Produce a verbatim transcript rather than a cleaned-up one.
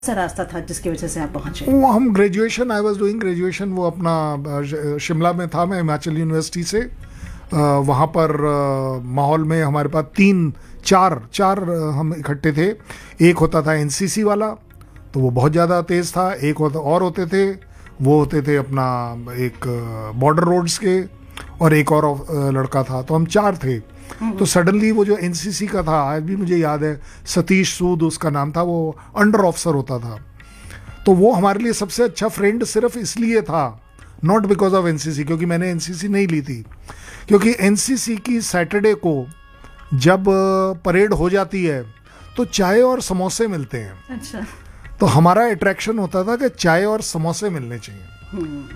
सा रास्ता था जिसकी वजह से आप पहुंचे? वो हम graduation I was doing graduation वो अपना अ, शिमला में था, मैं हिमाचल यूनिवर्सिटी से अ, वहाँ पर अ, माहौल में हमारे पास तीन चार चार अ, हम इकट्ठे थे। एक होता था एनसीसी वाला, तो वो बहुत ज़्यादा तेज़ था। एक होता और होते थे, वो होते थे अपना एक बॉर्डर रोड्स के, और एक और अ, लड़का था, तो हम चार थे। तो सडनली वो जो एनसीसी का था, आज भी मुझे याद है, सतीश सूद उसका नाम था, वो अंडर ऑफिसर होता था। तो वो हमारे लिए सबसे अच्छा फ्रेंड सिर्फ इसलिए था, नॉट बिकॉज ऑफ एनसीसी, क्योंकि मैंने एनसीसी नहीं ली थी। क्योंकि एनसीसी की सैटरडे को जब परेड हो जाती है तो चाय और समोसे मिलते हैं। अच्छा। तो हमारा अट्रैक्शन होता था कि चाय और समोसे मिलने चाहिए।